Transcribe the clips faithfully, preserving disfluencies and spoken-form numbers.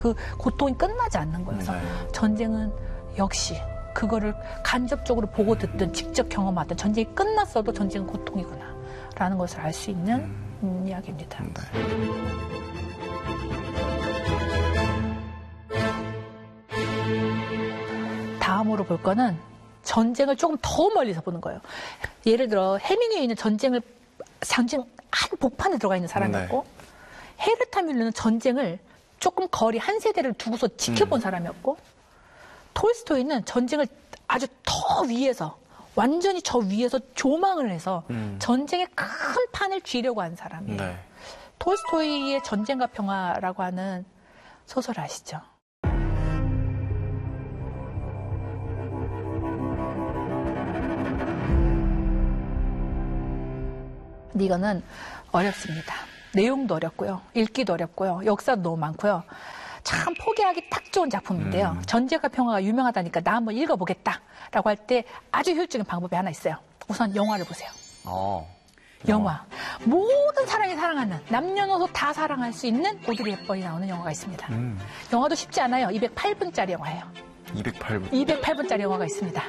그 고통이 끝나지 않는 거예요. 그래서 네. 전쟁은 역시 그거를 간접적으로 보고 듣든 직접 경험하든 전쟁이 끝났어도 전쟁은 고통이구나 라는 것을 알 수 있는 음, 이야기입니다. 네. 다음으로 볼 거는 전쟁을 조금 더 멀리서 보는 거예요. 예를 들어 해밍웨이는 전쟁을 전쟁 한 복판에 들어가 있는 사람이었고 네. 헤르타 뮬러는 전쟁을 조금 거리 한 세대를 두고서 지켜본 음. 사람이었고 톨스토이는 전쟁을 아주 더 위에서 완전히 저 위에서 조망을 해서 음. 전쟁의 큰 판을 쥐려고 한 사람이에요. 네. 톨스토이의 전쟁과 평화라고 하는 소설 아시죠? 근데 이거는 어렵습니다. 내용도 어렵고요. 읽기도 어렵고요. 역사도 너무 많고요. 참 포기하기 딱 좋은 작품인데요. 음. 전쟁과 평화가 유명하다니까 나 한번 읽어보겠다라고 할 때 아주 효율적인 방법이 하나 있어요. 우선 영화를 보세요. 어, 영화. 영화. 모든 사람이 사랑하는 남녀노소 다 사랑할 수 있는 오드리 헵번이 나오는 영화가 있습니다. 음. 영화도 쉽지 않아요. 이백팔 분짜리 영화예요. 이백팔 분? 이백팔 분짜리 영화가 있습니다.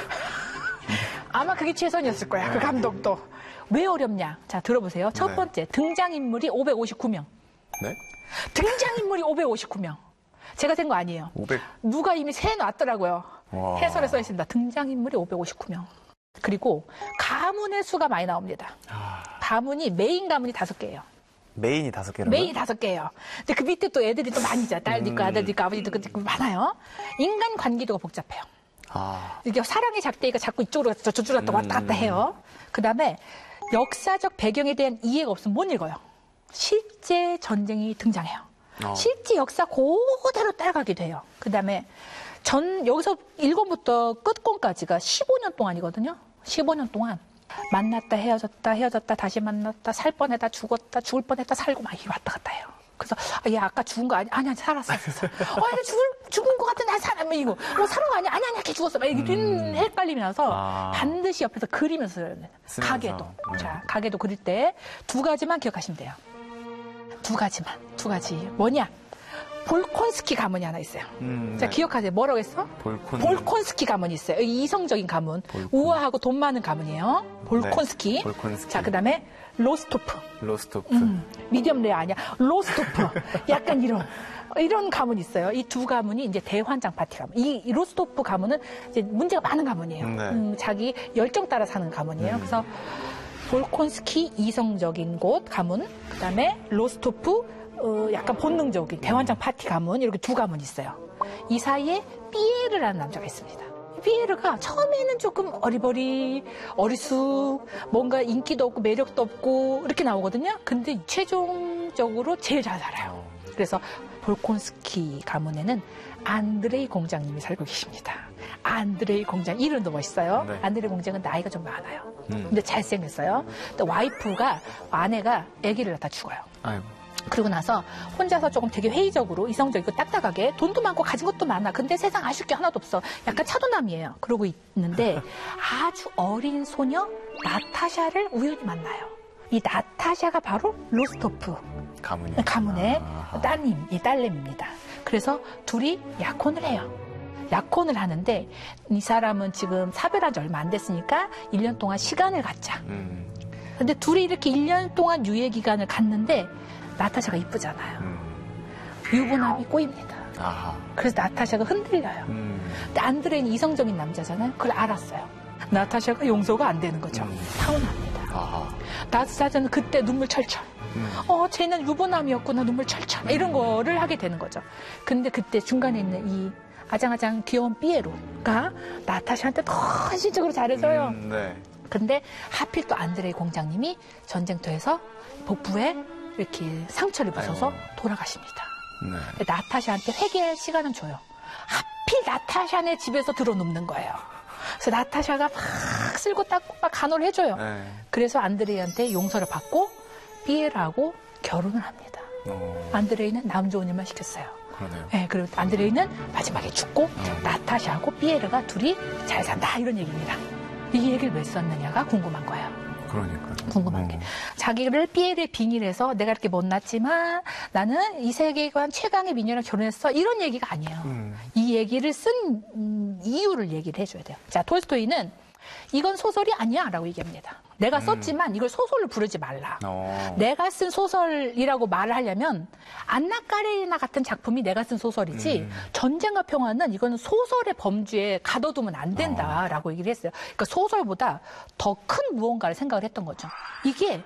아마 그게 최선이었을 거야. 그 감독도. 왜 어렵냐? 자, 들어보세요. 첫 네. 번째, 등장인물이 오백오십구 명. 네? 등장인물이 오백오십구 명. 제가 센 거 아니에요. 오백... 누가 이미 세놨더라고요. 와... 해설에 써 있습니다. 등장인물이 오백오십구 명. 그리고 가문의 수가 많이 나옵니다. 아... 가문이, 메인 가문이 다섯 개예요. 메인이 다섯 개라고요? 메인이 다섯 개예요. 근데 그 밑에 또 애들이 또 많이 있잖아요. 딸도 있고, 음... 아들도 있고, 아버지도 있고, 많아요. 인간 관계도가 복잡해요. 아... 이게 사랑의 작대기가 자꾸 이쪽으로 갔다 저쪽으로 갔다 왔다 갔다 해요. 그 다음에 역사적 배경에 대한 이해가 없으면 못 읽어요. 실제 전쟁이 등장해요. 어. 실제 역사 그대로 따라가게 돼요. 그 다음에 전 여기서 일 권부터 끝권까지가 십오 년 동안이거든요. 십오 년 동안 만났다 헤어졌다 헤어졌다 다시 만났다 살 뻔했다 죽었다 죽을 뻔했다 살고 막 이렇게 왔다 갔다 해요. 그래서 아, 얘 아까 죽은 거 아니 아니야 살았어. 어, 얘 죽을 죽은 거 같은데 난 살아 이거 어 살은 거 아니야 아니야 아니야 걔 죽었어. 막 이렇게 음. 헷갈림이 나서 아. 반드시 옆에서 그리면서 가게도 음. 자 가게도 그릴 때 두 가지만 기억하시면 돼요. 두 가지만 두 가지 뭐냐? 볼콘스키 가문이 하나 있어요. 음, 자, 네. 기억하세요. 뭐라고 했어? 볼콘... 볼콘스키 가문이 있어요. 이성적인 가문. 볼콘... 우아하고 돈 많은 가문이에요. 볼콘스키. 네, 볼콘스키. 자, 그 다음에 로스토프. 로스토프. 음, 미디엄 레어 아니야. 로스토프. 약간 이런. 이런 가문이 있어요. 이 두 가문이 이제 대환장 파티 가문. 이, 이 로스토프 가문은 이제 문제가 많은 가문이에요. 네. 음, 자기 열정 따라 사는 가문이에요. 음. 그래서 볼콘스키 이성적인 곳 가문. 그 다음에 로스토프 어, 약간 본능적인 대환장 파티 가문 이렇게 두 가문이 있어요. 이 사이에 피에르라는 남자가 있습니다. 피에르가 처음에는 조금 어리버리, 어리숙, 뭔가 인기도 없고 매력도 없고 이렇게 나오거든요. 근데 최종적으로 제일 잘 살아요. 그래서 볼콘스키 가문에는 안드레이 공장님이 살고 계십니다. 안드레이 공장 이름도 멋있어요. 네. 안드레이 공장은 나이가 좀 많아요. 음. 근데 잘생겼어요. 근데 와이프가 아내가 아기를 낳다 죽어요. 아이고. 그러고 나서 혼자서 조금 되게 회의적으로 이성적이고 딱딱하게 돈도 많고 가진 것도 많아. 근데 세상 아쉬울 게 하나도 없어. 약간 차도남이에요. 그러고 있는데 아주 어린 소녀 나타샤를 우연히 만나요. 이 나타샤가 바로 로스토프 가문이. 가문의 아하. 따님, 이 딸내미입니다. 그래서 둘이 약혼을 해요. 약혼을 하는데 이 사람은 지금 사별한 지 얼마 안 됐으니까 일 년 동안 시간을 갖자. 음. 근데 둘이 이렇게 일 년 동안 유예 기간을 갖는데 나타샤가 이쁘잖아요. 음. 유부남이 꼬입니다. 아하. 그래서 나타샤가 흔들려요. 음. 근데 안드레는 이성적인 남자잖아요. 그걸 알았어요. 나타샤가 용서가 안 되는 거죠. 음. 타운합니다. 아하. 나타샤는 그때 눈물 철철. 음. 어, 쟤는 유부남이었구나. 눈물 철철. 이런 거를 하게 되는 거죠. 근데 그때 중간에 있는 이 아장아장 귀여운 피에로가 나타샤한테 더 헌신적으로 잘해줘요. 음, 네. 근데 하필 또 안드레이 공장님이 전쟁터에서 복부에 이렇게 상처를 입으셔서 아이고. 돌아가십니다. 네. 나타샤한테 회개할 시간은 줘요. 하필 나타샤네 집에서 들어눕는 거예요. 그래서 나타샤가 막 쓸고 닦고 막 간호를 해줘요. 네. 그래서 안드레이한테 용서를 받고 피에르하고 결혼을 합니다. 오. 안드레이는 남 좋은 일만 시켰어요. 그러네요. 네, 그리고 안드레이는 마지막에 죽고 음. 나타샤하고 피에르가 둘이 잘 산다 이런 얘기입니다. 이 얘기를 왜 썼느냐가 궁금한 거예요. 그러니까요. 궁금한 게. 음. 자기를 삐에르에 빙의해서 내가 이렇게 못났지만 나는 이 세계관 최강의 미녀랑 결혼했어. 이런 얘기가 아니에요. 음. 이 얘기를 쓴 음, 이유를 얘기를 해줘야 돼요. 자, 톨스토이는 이건 소설이 아니야 라고 얘기합니다. 내가 썼지만 이걸 소설로 부르지 말라. 어. 내가 쓴 소설이라고 말을 하려면 안나 까레리나 같은 작품이 내가 쓴 소설이지 음. 전쟁과 평화는 이거는 소설의 범주에 가둬두면 안 된다라고 어. 얘기를 했어요. 그러니까 소설보다 더 큰 무언가를 생각을 했던 거죠. 이게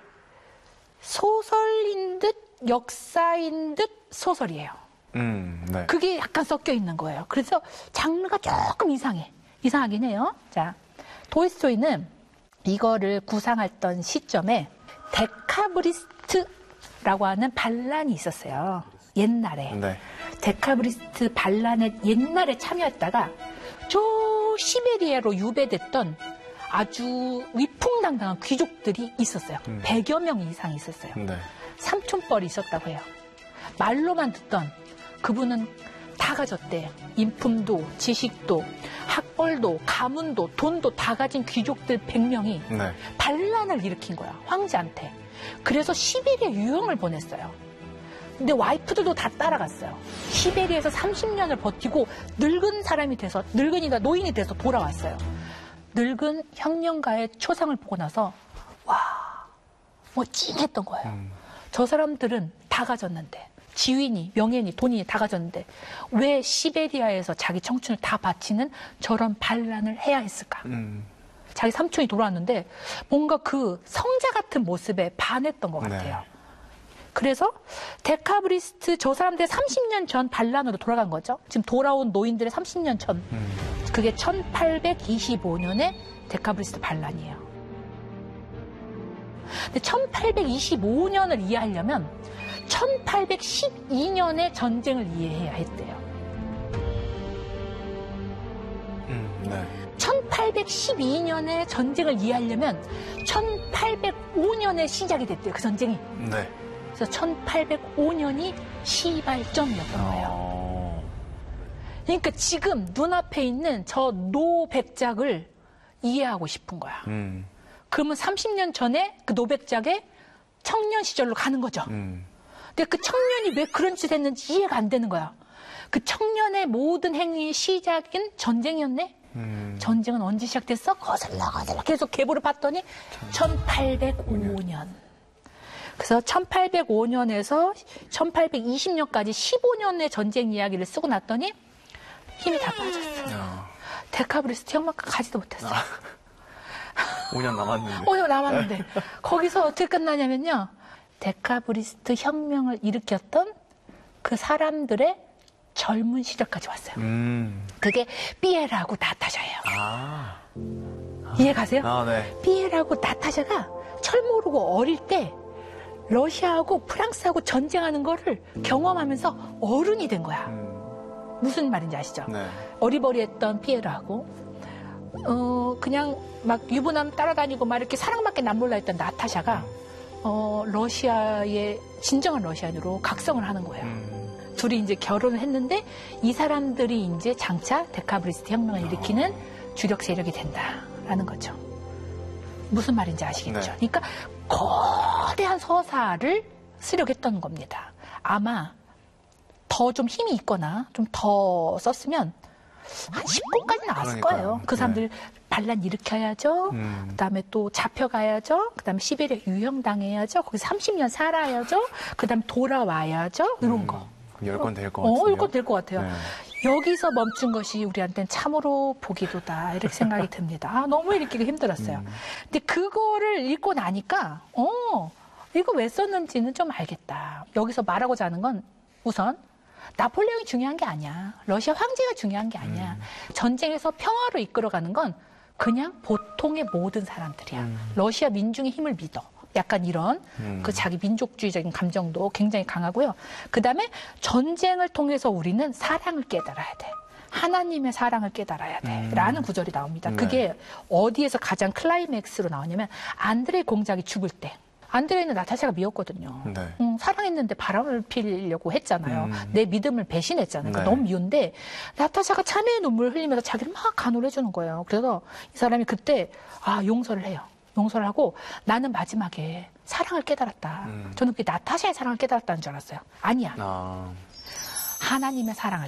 소설인 듯 역사인 듯 소설이에요. 음, 네. 그게 약간 섞여 있는 거예요. 그래서 장르가 조금 이상해. 이상하긴 해요. 자, 톨스토이는 이거를 구상했던 시점에 데카브리스트라고 하는 반란이 있었어요. 옛날에. 네. 데카브리스트 반란에 옛날에 참여했다가 저 시베리아로 유배됐던 아주 위풍당당한 귀족들이 있었어요. 음. 백여 명 이상이 있었어요. 네. 삼촌뻘이 있었다고 해요. 말로만 듣던 그분은 다 가졌대요. 인품도 지식도 학벌도 가문도 돈도 다 가진 귀족들 백 명이 네. 반란을 일으킨 거야. 황제한테. 그래서 시베리아 유형을 보냈어요. 근데 와이프들도 다 따라갔어요. 시베리아에서 삼십 년을 버티고 늙은 사람이 돼서 늙은이가 노인이 돼서 돌아왔어요. 늙은 혁명가의 초상을 보고 나서 와, 뭐 찡했던 거예요. 음. 저 사람들은 다 가졌는데 지위니 명예니 돈이 다 가졌는데 왜 시베리아에서 자기 청춘을 다 바치는 저런 반란을 해야 했을까? 음. 자기 삼촌이 돌아왔는데 뭔가 그 성자 같은 모습에 반했던 것 같아요. 네. 그래서 데카브리스트 저 사람들의 삼십 년 전 반란으로 돌아간 거죠. 지금 돌아온 노인들의 삼십 년 전. 음. 그게 천팔백이십오 년에 데카브리스트 반란이에요. 근데 천팔백이십오 년을 이해하려면 천팔백십이 년의 전쟁을 이해해야 했대요. 음, 네. 천팔백십이 년의 전쟁을 이해하려면 천팔백오 년에 시작이 됐대요. 그 전쟁이. 네. 그래서 천팔백오 년이 시발점이었던 거예요. 어... 그러니까 지금 눈앞에 있는 저 노백작을 이해하고 싶은 거야. 음. 그러면 삼십 년 전에 그 노백작의 청년 시절로 가는 거죠. 음. 근데 그 청년이 왜 그런 짓을 했는지 이해가 안 되는 거야. 그 청년의 모든 행위의 시작인 전쟁이었네? 음. 전쟁은 언제 시작됐어? 거슬러 거슬러 계속 계보를 봤더니 천팔백오 년. 그래서 천팔백오 년에서 천팔백이십 년까지 십오 년의 전쟁 이야기를 쓰고 났더니 힘이 다 빠졌어요. 어. 데카브리스트 혁명가 가지도 못했어요. 아. 오 년 남았는데. 오 년 남았는데. 거기서 어떻게 끝나냐면요. 데카브리스트 혁명을 일으켰던 그 사람들의 젊은 시절까지 왔어요. 음. 그게 삐에르하고 나타샤예요. 아. 이해 가세요? 아, 네. 삐에르하고 나타샤가 철 모르고 어릴 때 러시아하고 프랑스하고 전쟁하는 거를 경험하면서 어른이 된 거야. 음. 무슨 말인지 아시죠? 네. 어리버리했던 삐에르하고 어, 그냥 막 유부남 따라다니고 막 이렇게 사랑밖에 남 몰라 했던 나타샤가 어, 러시아의 진정한 러시아인으로 각성을 하는 거예요. 음. 둘이 이제 결혼을 했는데 이 사람들이 이제 장차 데카브리스트 혁명을 일으키는 주력 세력이 된다라는 거죠. 무슨 말인지 아시겠죠? 네. 그러니까 거대한 서사를 쓰려고 했던 겁니다. 아마 더 좀 힘이 있거나 좀 더 썼으면 한 십 권까지 나왔을 그러니까요. 거예요. 그 사람들 네. 반란 일으켜야죠. 음. 그다음에 또 잡혀가야죠. 그다음에 시베리아 유형당해야죠. 거기서 삼십 년 살아야죠. 그다음에 돌아와야죠. 이런 음. 거. 열 권 될 것 같아요. 어, 열 권 될 것 같아요. 네. 여기서 멈춘 것이 우리한테는 참으로 보기도다. 이렇게 생각이 듭니다. 아, 너무 읽기가 힘들었어요. 음. 근데 그거를 읽고 나니까 어, 이거 왜 썼는지는 좀 알겠다. 여기서 말하고자 하는 건 우선 나폴레옹이 중요한 게 아니야. 러시아 황제가 중요한 게 아니야. 음. 전쟁에서 평화로 이끌어가는 건 그냥 보통의 모든 사람들이야. 음. 러시아 민중의 힘을 믿어. 약간 이런 음. 그 자기 민족주의적인 감정도 굉장히 강하고요. 그다음에 전쟁을 통해서 우리는 사랑을 깨달아야 돼. 하나님의 사랑을 깨달아야 돼. 음. 라는 구절이 나옵니다. 네. 그게 어디에서 가장 클라이맥스로 나오냐면 안드레 공작이 죽을 때. 안드레이는 나타샤가 미웠거든요. 네. 음, 사랑했는데 바람을 피려고 했잖아요. 음. 내 믿음을 배신했잖아요. 그러니까 네. 너무 미운데 나타샤가 참회의 눈물을 흘리면서 자기를 막 간호를 해주는 거예요. 그래서 이 사람이 그때 아 용서를 해요. 용서를 하고 나는 마지막에 사랑을 깨달았다. 음. 저는 그게 나타샤의 사랑을 깨달았다는 줄 알았어요. 아니야. 아. 하나님의 사랑을